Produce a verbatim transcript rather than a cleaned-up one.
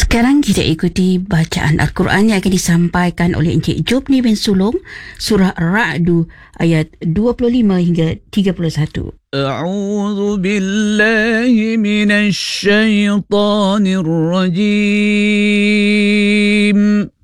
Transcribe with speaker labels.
Speaker 1: Sekarang kita ikuti bacaan Al-Quran yang akan disampaikan oleh Encik Jobni bin Sulong, surah Ar-Ra'du ayat dua puluh lima hingga tiga puluh satu.
Speaker 2: A'udzu billahi minasy syaithanir rajim.